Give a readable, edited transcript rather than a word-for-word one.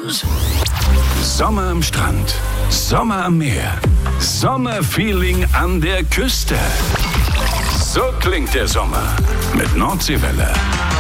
Blues. Sommer am Strand, Sommer am Meer, Sommerfeeling an der Küste. So klingt der Sommer mit Nordseewelle.